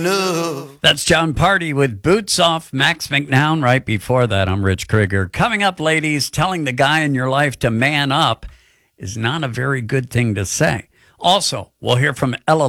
enough. That's John Party with Boots Off, Max McNown. Right before that, I'm Rich Krieger. Coming up, ladies, telling the guy in your life to man up is not a very good thing to say. Also, we'll hear from Ella